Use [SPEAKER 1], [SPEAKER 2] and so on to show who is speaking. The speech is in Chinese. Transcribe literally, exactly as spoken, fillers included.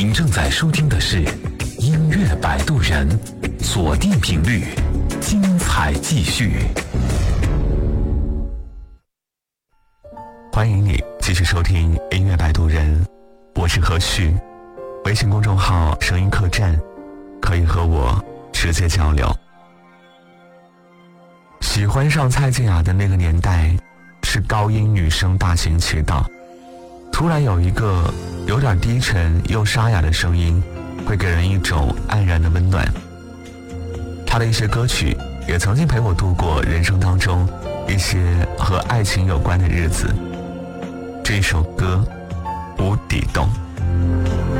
[SPEAKER 1] 您正在收听的是音乐摆渡人，锁定频率，精彩继续。
[SPEAKER 2] 欢迎你继续收听音乐摆渡人，我是何旭。微信公众号声音客栈可以和我直接交流。喜欢上蔡健雅的那个年代，是高音女声大行其道，突然有一个有点低沉又沙哑的声音，会给人一种安然的温暖。她的一些歌曲也曾经陪我度过人生当中一些和爱情有关的日子。这一首歌《无底洞》。